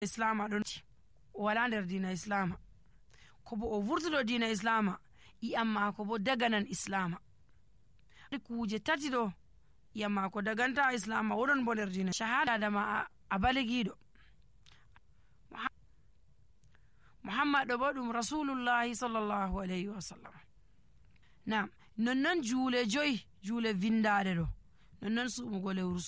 islama ɗon wala nder dina islama, ko bo o vurtudo dina islama iyam mako bo daganan islama. Kuje tati ɗo iyam mako daganta islama, woɗon bo nder dina shahada dama a baligiɗo. Muhammad ɗo bo ɗum rasulullahi sallallahu alayhi wa sallam. Nam nonnon juule 5 juule vindaɗe ɗo nonnon suumugo lewru